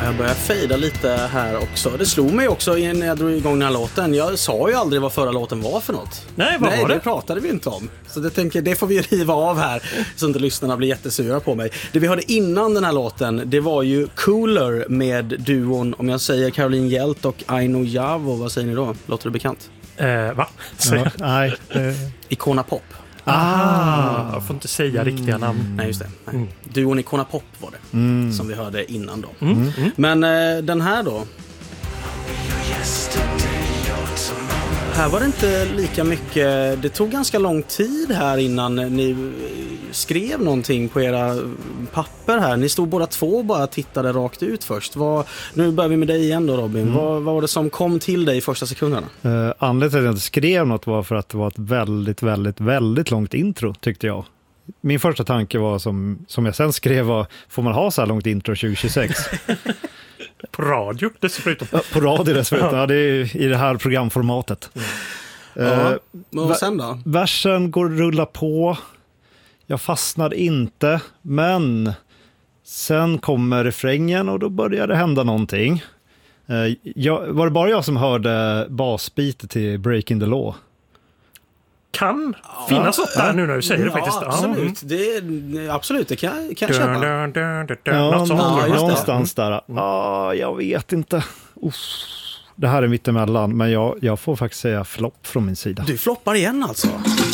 Jag börjar fejda lite här också. Det slog mig också när jag drog igång den här låten. Jag sa ju aldrig vad förra låten var för något. Nej, vad var det? Det pratade vi inte om. Så det får vi riva av här så inte lyssnarna blir jättesura på mig. Det vi hörde innan den här låten, det var ju Cooler med duon, om jag säger Caroline Hjelt och Aino Javo. Vad säger ni då? Låter det bekant? Va? Ja, nej. Icona Pop. Jag får inte säga riktiga namn. Nej, just det. Duon Icona Pop var det, som vi hörde innan då. Men den här då? Här var det inte lika mycket. Det tog ganska lång tid här innan ni skrev någonting på era papper här. Ni stod båda två och bara tittade rakt ut först. Nu börjar vi med dig igen då, Robin. Vad var det som kom till dig i första sekunderna? Anledningen till att jag inte skrev något var för att det var ett väldigt, väldigt, väldigt långt intro, tyckte jag. Min första tanke var, som jag sen skrev, var, får man ha så här långt intro 2026? På radio dessutom. På radio dessutom, ja, det är i det här programformatet. Och sen då? Versen går att rulla på. Jag fastnar inte, men sen kommer refrängen och då börjar det hända någonting. Var det bara jag som hörde basbeatet till Breaking the Law? Kan finnas något där nu när du säger det faktiskt. Absolut. Absolut, det kan jag köpa. Någonstans där. Jag vet inte. Det här är mittemellan, men jag får faktiskt säga flopp från min sida. Du floppar igen alltså?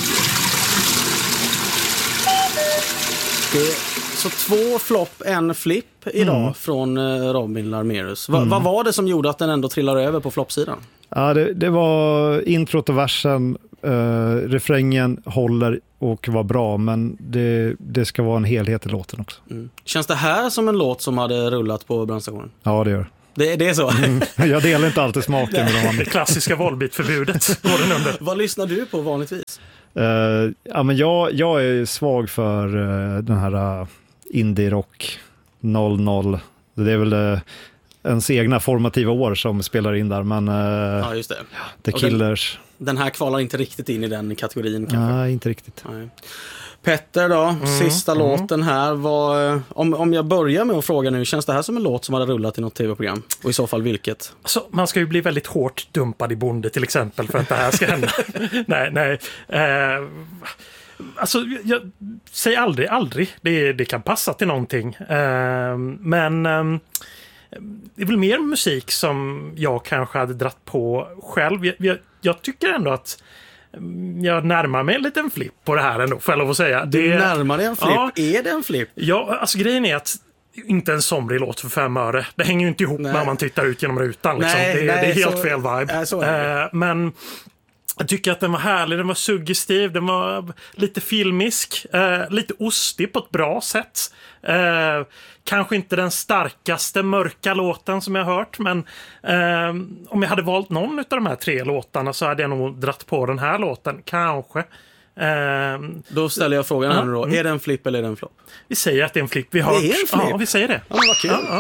Så 2 flopp, 1 flipp idag från Robin Larmerus. Vad var det som gjorde att den ändå trillar över på floppsidan? Ja, det var introt och versen. Refrängen håller och var bra, men det ska vara en helhet i låten också. Känns det här som en låt som hade rullat på brandstationen? Ja, det gör det är så. Jag delar inte alltid smaken med de andra. Det klassiska Volbeat-förbudet går den under. Vad lyssnar du på vanligtvis? Men jag är svag för den här indie-rock 00. Det är väl ens egna formativa år som spelar in där, men ja, just det. The Killers. Den här kvalar inte riktigt in i den kategorin kanske. Nej, inte riktigt. Nej. Petter då, sista låten här var, om jag börjar med att fråga nu, känns det här som en låt som hade rullat i något tv-program? Och i så fall vilket? Alltså, man ska ju bli väldigt hårt dumpad i Bonde till exempel för att det här ska hända. nej. Alltså, säg aldrig. Det kan passa till någonting. Men det är väl mer musik som jag kanske hade dratt på själv. Jag tycker ändå att jag närmar mig en liten flipp på det här ändå, får jag lov att säga. Du närmar dig en flipp? Ja, är det en flipp? Ja, alltså grejen är att inte en somrig låt för 5 öre. Det hänger ju inte ihop när man tittar ut genom rutan. Liksom. Det är helt fel vibe. Men jag tycker att den var härlig, den var suggestiv, den var lite filmisk, lite ostig på ett bra sätt. Kanske inte den starkaste mörka låten som jag hört, men om jag hade valt någon av de här 3 låtarna så hade jag nog dratt på den här låten, kanske. Då ställer jag frågan här nu då. Är det en flipp eller är det en flopp? Vi säger att det är en flipp. Det är en flipp? Ja, vi säger det. Ja, men vad kul. Ja.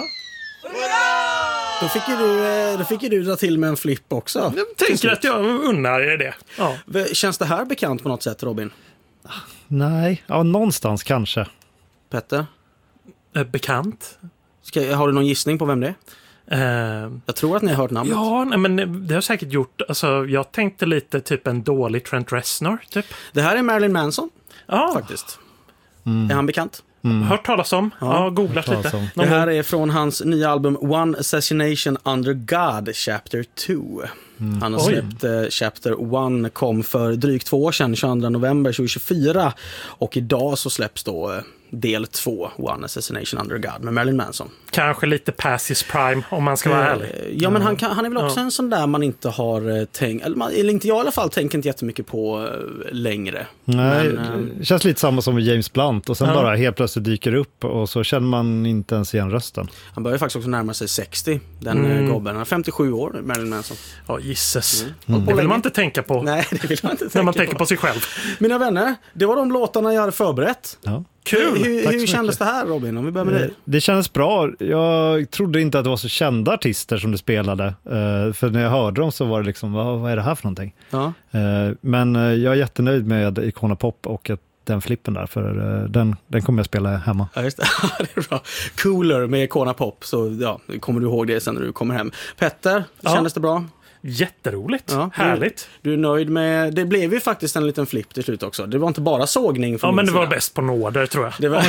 Då fick du dra till med en flipp också. Jag tänker att jag unnar det. Ja. Känns det här bekant på något sätt, Robin? Nej, någonstans kanske. Petter? Bekant? Har du någon gissning på vem det är? Jag tror att ni har hört namnet. Ja, men det har säkert gjort. Alltså, jag tänkte lite typ en dålig Trent Reznor, typ. Det här är Marilyn Manson, faktiskt. Är han bekant? Hört talas om. Ja, googlat lite. Det här är från hans nya album One Assassination Under God, Chapter 2. Han har släppt Chapter 1, kom för drygt 2 år sedan, 22 november 2024. Och idag så släpps då del 2, One Assassination Under God, med Marilyn Manson. Kanske lite past his prime, om man ska vara ärlig. Ja, men han är väl också en sån där man inte har tänkt, eller inte jag i alla fall, tänker inte jättemycket på längre. Nej, det känns lite samma som med James Blunt, och sen bara helt plötsligt dyker upp och så känner man inte ens igen rösten. Han börjar faktiskt också närma sig 60, den gobben. Han är 57 år, Marilyn Manson. Ja, gisses. Det vill man inte tänka på. Nej, det vill man inte tänka när man tänker på sig själv. Mina vänner, det var de låtarna jag hade förberett. Ja. Kul! Hur kändes det här, Robin? Om vi börjar med dig. Det kändes bra. Jag trodde inte att det var så kända artister som du spelade. För när jag hörde dem så var det liksom, vad är det här för någonting? Ja. Men jag är jättenöjd med Icona Pop och att den flippen där, för den kommer jag spela hemma. Ja, just det. Det är bra. Cooler med Icona Pop, så ja, kommer du ihåg det sen när du kommer hem. Petter, kändes det bra? Jätteroligt, härligt. Du är nöjd med, det blev ju faktiskt en liten flipp till slut också. Det var inte bara sågning från men det sida. var bäst på nåder, tror jag. Det var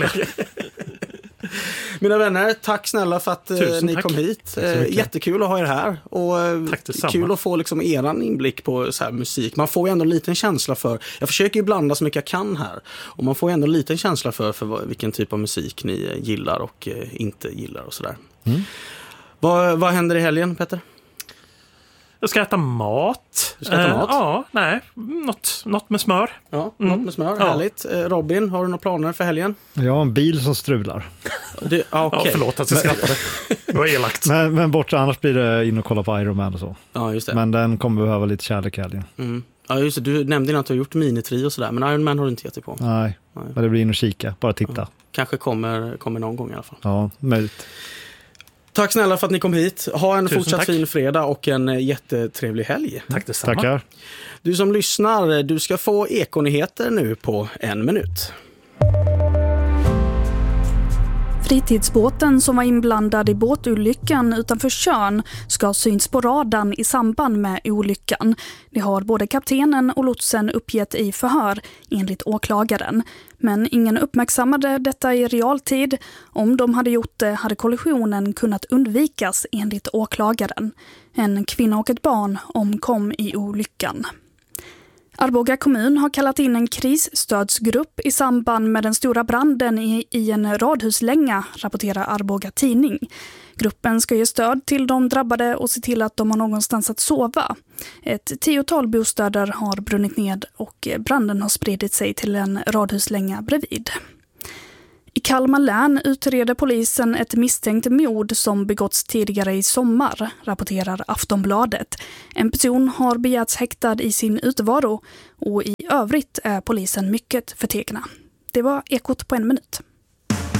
Mina vänner, tack snälla för att ni kom hit. Jättekul att ha er här. Och kul att få liksom eran inblick på så här musik. Man får ju ändå en liten känsla för, jag försöker ju blanda så mycket jag kan här. Och man får ju ändå en liten känsla för vilken typ av musik ni gillar och inte gillar och sådär. Vad händer i helgen, Petter? Jag ska äta mat. Du ska äta mat? Ja, nej. Något med smör. Ja, något med smör. Härligt. Robin, har du några planer för helgen? Jag har en bil som strular. Okay. Ja, förlåt att jag skrattade. Det var elakt. Men borta, annars blir det in och kolla på Iron Man och så. Ja, just det. Men den kommer behöva lite kärlek i helgen. Ja, just det. Du nämnde att du har gjort minitri och sådär. Men Iron Man har du inte gett dig på. Nej. Men det blir in och kika. Bara titta. Ja. Kanske kommer någon gång i alla fall. Ja, möjligt. Tack snälla för att ni kom hit. Ha en fortsatt fin fredag och en jättetrevlig helg. Tack detsamma. Tackar. Du som lyssnar, du ska få ekonyheter nu på 1 minut. Fritidsbåten som var inblandad i båtolyckan utanför Tjörn ska ha synts på radarn i samband med olyckan. Det har både kaptenen och lotsen uppgett i förhör enligt åklagaren. Men ingen uppmärksammade detta i realtid. Om de hade gjort det hade kollisionen kunnat undvikas enligt åklagaren. En kvinna och ett barn omkom i olyckan. Arboga kommun har kallat in en krisstödsgrupp i samband med den stora branden i en radhuslänga, rapporterar Arboga tidning. Gruppen ska ge stöd till de drabbade och se till att de har någonstans att sova. Ett 10-tal bostäder har brunnit ned och branden har spridit sig till en radhuslänga bredvid. I Kalmar län utreder polisen ett misstänkt mord som begåtts tidigare i sommar, rapporterar Aftonbladet. En person har begärts häktad i sin utvaro och i övrigt är polisen mycket förtegna. Det var Ekot på 1 minut.